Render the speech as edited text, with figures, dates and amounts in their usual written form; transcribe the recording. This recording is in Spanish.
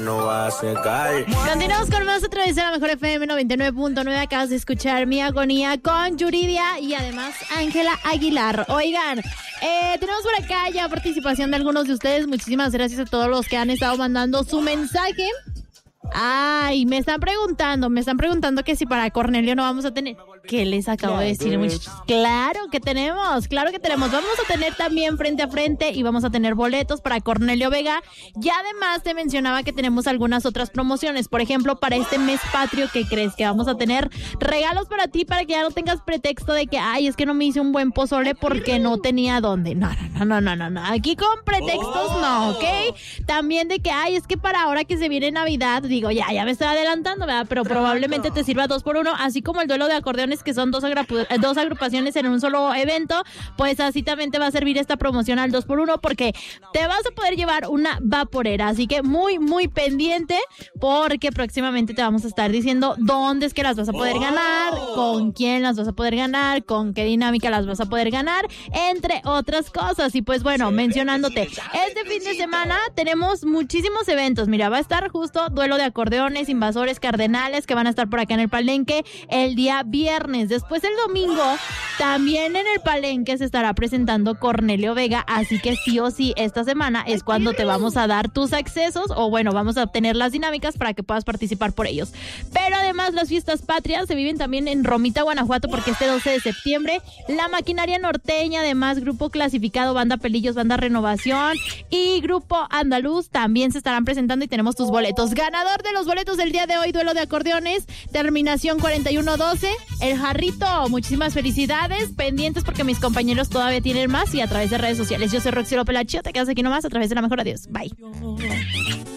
no va a secar. Continuamos con más a través de la Mejor FM 99.9. Acabas de escuchar Mi Agonía con Yuridia y además Ángela Aguilar. Oigan, tenemos por acá ya participación de algunos de ustedes. Muchísimas gracias a todos los que han estado mandando su mensaje. Ay, me están preguntando que si para Cornelio no vamos a tener. ¿Qué les acabo de decir, muchachos? Claro que tenemos. Vamos a tener también frente a frente y vamos a tener boletos para Cornelio Vega. Y además te mencionaba que tenemos algunas otras promociones. Por ejemplo, para este mes patrio, ¿qué crees? Que vamos a tener regalos para ti para que ya no tengas pretexto de que, ay, es que no me hice un buen pozole porque no tenía dónde. No. Aquí con pretextos no, ¿ok? También de que, ay, es que para ahora que se viene Navidad, digo, ya me estoy adelantando, ¿verdad? Pero probablemente te sirva 2x1, así como el duelo de acordeones, que son dos agrupaciones en un solo evento, pues así también te va a servir esta promoción al 2x1 porque te vas a poder llevar una vaporera, así que muy, muy pendiente porque próximamente te vamos a estar diciendo dónde es que las vas a poder ganar, con quién las vas a poder ganar, con qué dinámica las vas a poder ganar, entre otras cosas. Y pues bueno, mencionándote, este fin de semana tenemos muchísimos eventos. Mira, va a estar justo duelo de acordeones, Invasores Cardenales, que van a estar por acá en el Palenque el día viernes. Después el domingo también en el Palenque se estará presentando Cornelio Vega, así que sí o sí esta semana es cuando te vamos a dar tus accesos, o bueno, vamos a obtener las dinámicas para que puedas participar por ellos. Pero además las fiestas patrias se viven también en Romita, Guanajuato, porque este 12 de septiembre la Maquinaria Norteña, además Grupo Clasificado, Banda Pelillos, Banda Renovación y Grupo Andaluz también se estarán presentando y tenemos tus boletos. Ganador de los boletos del día de hoy, duelo de acordeones, terminación 4112, el Jarrito. Muchísimas felicidades, pendientes porque mis compañeros todavía tienen más y a través de redes sociales. Yo soy Roxy López Lachio, te quedas aquí nomás a través de La Mejor. Adiós, bye.